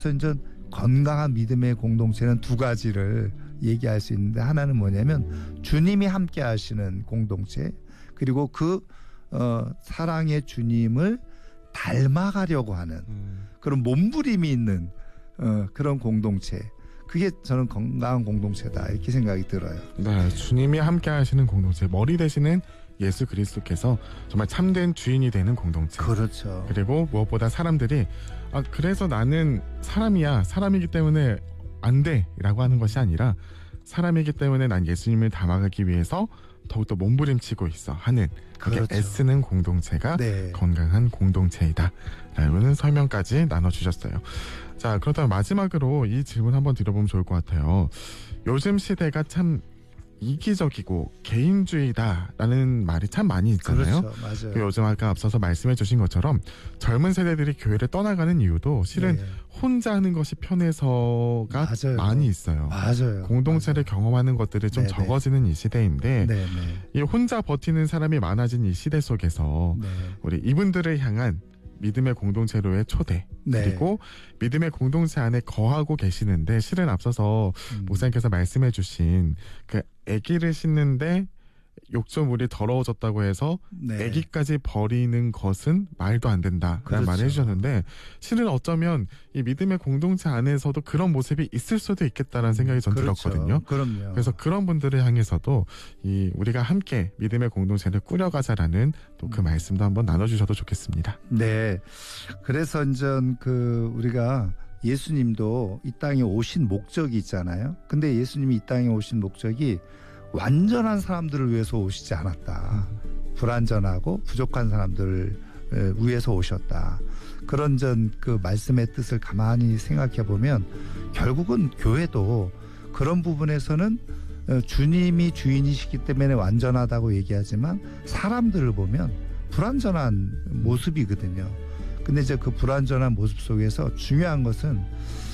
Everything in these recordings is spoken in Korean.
이제 건강한 믿음의 공동체는 두 가지를 얘기할 수 있는데, 하나는 뭐냐면 주님이 함께 하시는 공동체, 그리고 그 사랑의 주님을 닮아가려고 하는 그런 몸부림이 있는 그런 공동체, 그게 저는 건강한 공동체다 이렇게 생각이 들어요. 네, 주님이 함께 하시는 공동체, 머리 되시는 예수 그리스도께서 정말 참된 주인이 되는 공동체. 그렇죠. 그리고 무엇보다 사람들이 그래서 나는 사람이야, 사람이기 때문에 안 돼 라고 하는 것이 아니라, 사람이기 때문에 난 예수님을 담아가기 위해서 더욱더 몸부림치고 있어 하는, 그게 그렇죠. 애쓰는 공동체가 네. 건강한 공동체이다 라는 설명까지 나눠주셨어요. 자, 그렇다면 마지막으로 이 질문 한번 드려보면 좋을 것 같아요. 요즘 시대가 참 이기적이고 개인주의다라는 말이 참 많이 있잖아요. 그렇죠. 맞아요. 요즘 아까 앞서서 말씀해 주신 것처럼 젊은 세대들이 교회를 떠나가는 이유도 실은 네. 혼자 하는 것이 편해서가 맞아요. 많이 있어요. 맞아요. 공동체를 경험하는 것들이 좀 네네. 적어지는 이 시대인데, 네네. 이 혼자 버티는 사람이 많아진 이 시대 속에서 네. 우리 이분들을 향한 믿음의 공동체로의 초대, 네. 그리고 믿음의 공동체 안에 거하고 계시는데, 실은 앞서서 목사님께서 말씀해 주신 그 아기를 씻는데 욕조물이 더러워졌다고 해서 네. 아기까지 버리는 것은 말도 안 된다라는 그렇죠. 말을 해주셨는데, 실은 어쩌면 이 믿음의 공동체 안에서도 그런 모습이 있을 수도 있겠다라는 생각이 전 그렇죠. 들었거든요. 그럼요. 그래서 그런 분들을 향해서도 우리가 함께 믿음의 공동체를 꾸려가자라는 또 그 말씀도 한번 나눠주셔도 좋겠습니다. 네. 그래서 이제 우리가 예수님도 이 땅에 오신 목적이 있잖아요. 근데 예수님이 이 땅에 오신 목적이 완전한 사람들을 위해서 오시지 않았다. 불완전하고 부족한 사람들을 위해서 오셨다. 그런 그 말씀의 뜻을 가만히 생각해 보면, 결국은 교회도 그런 부분에서는 주님이 주인이시기 때문에 완전하다고 얘기하지만, 사람들을 보면 불완전한 모습이거든요. 근데 이제 그 불완전한 모습 속에서 중요한 것은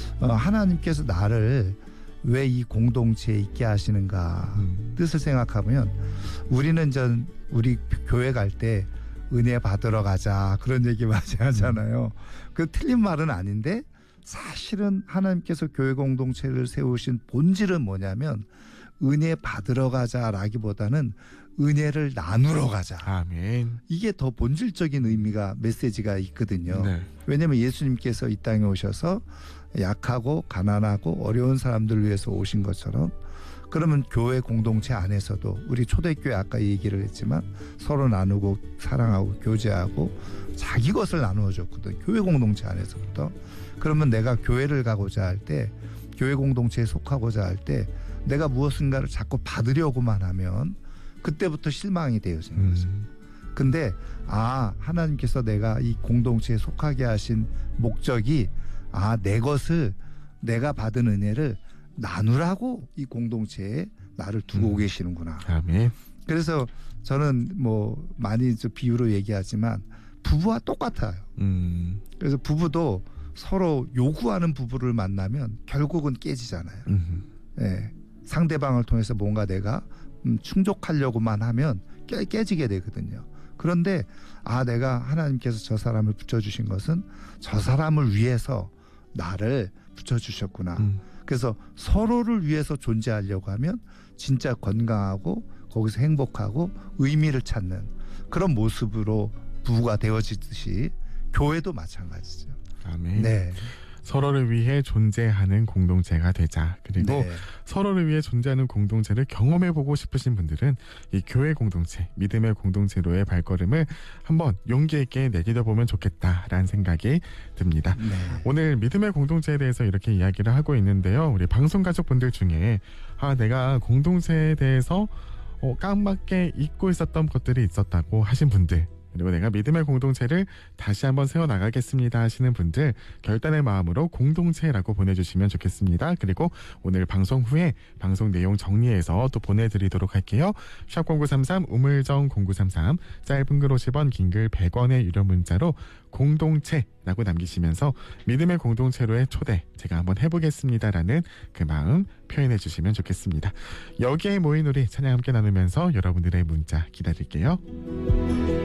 하나님께서 나를 왜 이 공동체에 있게 하시는가 뜻을 생각하면, 우리는 우리 교회 갈 때 은혜 받으러 가자 그런 얘기 많이 하잖아요. 그 틀린 말은 아닌데, 사실은 하나님께서 교회 공동체를 세우신 본질은 뭐냐면 은혜 받으러 가자라기보다는 은혜를 나누러 가자. 아멘. 이게 더 본질적인 의미가, 메시지가 있거든요. 네. 왜냐하면 예수님께서 이 땅에 오셔서 약하고 가난하고 어려운 사람들을 위해서 오신 것처럼, 그러면 교회 공동체 안에서도 우리 초대교회 아까 얘기를 했지만 서로 나누고 사랑하고 교제하고 자기 것을 나누어 줬거든, 교회 공동체 안에서부터. 그러면 내가 교회를 가고자 할 때, 교회 공동체에 속하고자 할 때 내가 무엇인가를 자꾸 받으려고만 하면 그때부터 실망이 되어지는 거죠. 근데 하나님께서 내가 이 공동체에 속하게 하신 목적이 내 것을, 내가 받은 은혜를 나누라고 이 공동체에 나를 두고 계시는구나. 아멘. 그래서 저는 많이 비유로 얘기하지만 부부와 똑같아요. 그래서 부부도 서로 요구하는 부부를 만나면 결국은 깨지잖아요. 네. 상대방을 통해서 뭔가 내가 충족하려고만 하면 깨지게 되거든요. 그런데 내가 하나님께서 저 사람을 붙여주신 것은 저 사람을 위해서 나를 붙여주셨구나. 그래서 서로를 위해서 존재하려고 하면 진짜 건강하고 거기서 행복하고 의미를 찾는 그런 모습으로 부부가 되어지듯이 교회도 마찬가지죠. 아멘. 네. 서로를 위해 존재하는 공동체가 되자. 그리고 네. 서로를 위해 존재하는 공동체를 경험해보고 싶으신 분들은 이 교회 공동체, 믿음의 공동체로의 발걸음을 한번 용기 있게 내디뎌보면 좋겠다라는 생각이 듭니다. 네. 오늘 믿음의 공동체에 대해서 이렇게 이야기를 하고 있는데요. 우리 방송가족분들 중에 내가 공동체에 대해서 까맣게 잊고 있었던 것들이 있었다고 하신 분들, 그리고 내가 믿음의 공동체를 다시 한번 세워나가겠습니다 하시는 분들, 결단의 마음으로 공동체라고 보내주시면 좋겠습니다. 그리고 오늘 방송 후에 방송 내용 정리해서 또 보내드리도록 할게요. 샵0933 우물정 0933, 짧은 글 50원, 긴 글 100원의 유료 문자로 공동체라고 남기시면서 믿음의 공동체로의 초대 제가 한번 해보겠습니다라는 그 마음 표현해 주시면 좋겠습니다. 여기에 모인 우리 찬양 함께 나누면서 여러분들의 문자 기다릴게요.